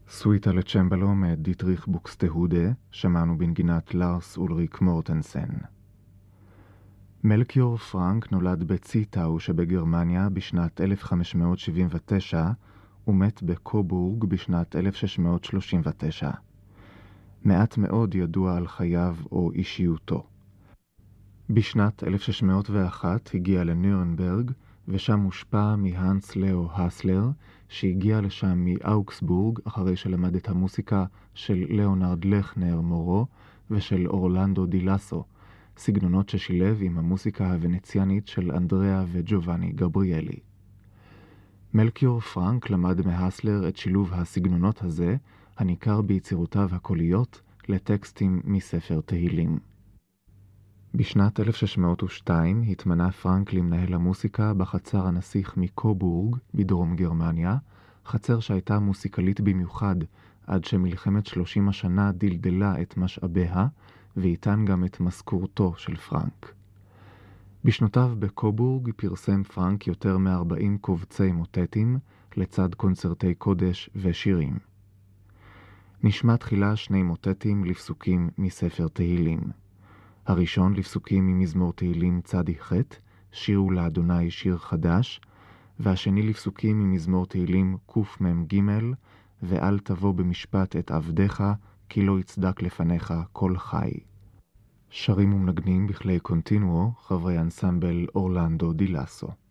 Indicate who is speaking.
Speaker 1: סוויטה לצ'מבלו מאת דיטריך בוקסטהודה, שמענו בנגינת לארס אולריק מורטנסן. מלקיור פרנק נולד בציטאו שבגרמניה בשנת 1579 ומת בקובורג בשנת 1639. מעט מאוד ידוע על חייו או אישיותו. בשנת 1601 הגיע לנירנברג, ושם הושפע מהנס לאו הסלר, שהגיע לשם מאוקסבורג אחרי שלמד את המוסיקה של ליאונרד לכנר מורו ושל אורלנדו דילאסו, סגנונות ששילב עם המוסיקה הוונציאנית של אנדריאה וג'ובאני גבריאלי. מלקיור פרנק למד מהסלר את שילוב הסגנונות הזה, הניכר ביצירותיו הקוליות, לטקסטים מספר תהילים. בשנת 1602 התמנה פרנק למנהל המוסיקה בחצר הנסיך מקובורג בדרום גרמניה, חצר שהייתה מוסיקלית במיוחד עד שמלחמת 30 השנה דלדלה את משאביה ואיתן גם את משכורתו של פרנק. בשנותיו בקובורג פרסם פרנק יותר מ-40 קובצי מוטטים לצד קונצרטי קודש ושירים. נשמע תחילה שני מוטטים לפסוקים מספר תהילים. הראשון לפסוקים ממזמור תהילים צדי ח', שירו לאדוני שיר חדש, והשני לפסוקים ממזמור תהילים קמ"ג, ואל תבוא במשפט את עבדיך, כי לא יצדק לפניך כל חי. שרים ומנגנים בכלי קונטינואו, חברי אנסמבל אורלנדו דילאסו.